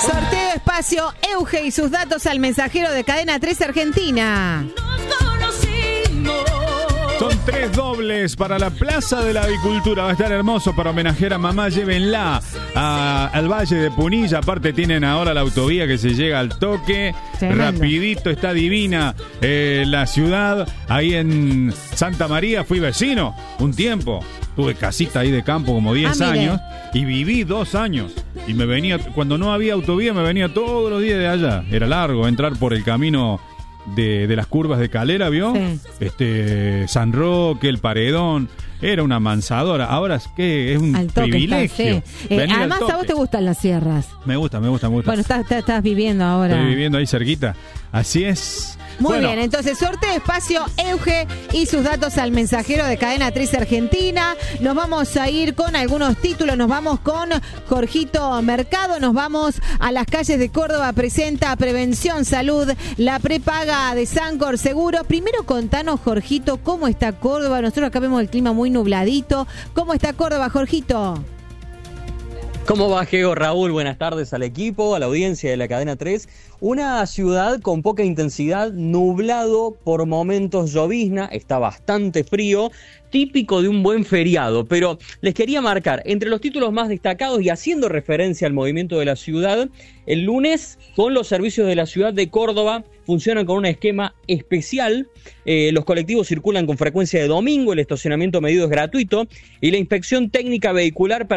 Sorteo espacio Euge y sus datos al mensajero de Cadena 3 Argentina. Son 3 dobles para la Plaza de la Avicultura. Va a estar hermoso para homenajear a mamá. Llévenla al Valle de Punilla. Aparte tienen ahora la autovía que se llega al toque. Tremendo. Rapidito, está divina la ciudad. Ahí en Santa María fui vecino un tiempo. Tuve casita ahí de campo como 10 años. Y viví 2 años. Y me venía, cuando no había autovía, me venía todos los días de allá. Era largo entrar por el camino de las curvas de Calera, ¿vio? Sí. San Roque, el Paredón. Era una mansadora. Ahora es que es un privilegio. Está, sí. Además, ¿a vos te gustan las sierras? Me gusta. Bueno, estás viviendo ahora. Estoy viviendo ahí cerquita. Así es. Muy bien, entonces sorteo espacio Euge y sus datos al mensajero de Cadena 3 Argentina. Nos vamos a ir con algunos títulos, nos vamos con Jorgito Mercado, nos vamos a las calles de Córdoba, presenta Prevención Salud, la prepaga de Sancor Seguro. Primero contanos, Jorgito, ¿cómo está Córdoba? Nosotros acá vemos el clima muy nubladito. ¿Cómo está Córdoba, Jorgito? ¿Cómo va, Geo? Raúl, buenas tardes al equipo, a la audiencia de la Cadena 3. Una ciudad con poca intensidad, nublado, por momentos llovizna, está bastante frío, típico de un buen feriado. Pero les quería marcar, entre los títulos más destacados y haciendo referencia al movimiento de la ciudad, el lunes, con los servicios de la ciudad de Córdoba, funcionan con un esquema especial. Los colectivos circulan con frecuencia de domingo, el estacionamiento medido es gratuito y la inspección técnica vehicular